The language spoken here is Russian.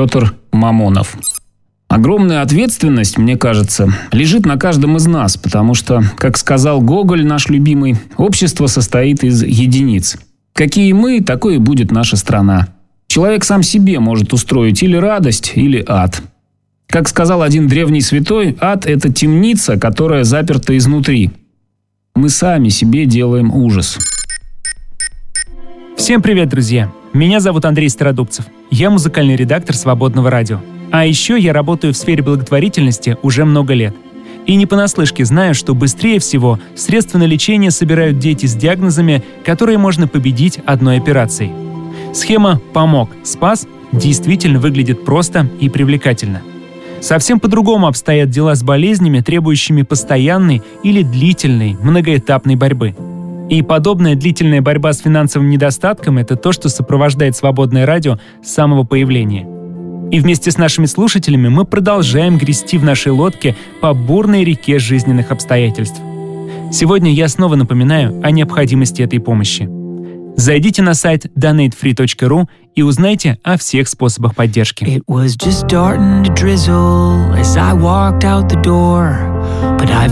Петр Мамонов. Огромная ответственность, мне кажется, лежит на каждом из нас, потому что, как сказал Гоголь, наш любимый, общество состоит из единиц. Какие мы, такой и будет наша страна. Человек сам себе может устроить или радость, или ад. Как сказал один древний святой, ад – это темница, которая заперта изнутри. Мы сами себе делаем ужас. Всем привет, друзья! Меня зовут Андрей Стародубцев. Я музыкальный редактор «Свободного радио». А еще я работаю в сфере благотворительности уже много лет. И не понаслышке знаю, что быстрее всего средства на лечение собирают дети с диагнозами, которые можно победить одной операцией. Схема «помог, спас» действительно выглядит просто и привлекательно. Совсем по-другому обстоят дела с болезнями, требующими постоянной или длительной, многоэтапной борьбы. И подобная длительная борьба с финансовым недостатком – это то, что сопровождает «Свободное радио» с самого появления. И вместе с нашими слушателями мы продолжаем грести в нашей лодке по бурной реке жизненных обстоятельств. Сегодня я снова напоминаю о необходимости этой помощи. Зайдите на сайт donatefree.ru и узнайте о всех способах поддержки. It was just starting to drizzle as I walked out the door, but I've